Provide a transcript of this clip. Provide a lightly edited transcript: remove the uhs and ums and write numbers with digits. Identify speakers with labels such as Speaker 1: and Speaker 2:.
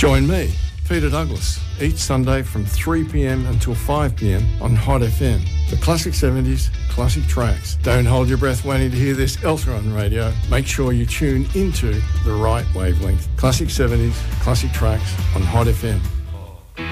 Speaker 1: Join me, Peter Douglas, each Sunday from 3 p.m. until 5 p.m. on Hot FM. The classic 70s, classic tracks. Don't hold your breath waiting to hear this elsewhere on radio. Make sure you tune into the right wavelength. Classic 70s, classic tracks on Hot FM.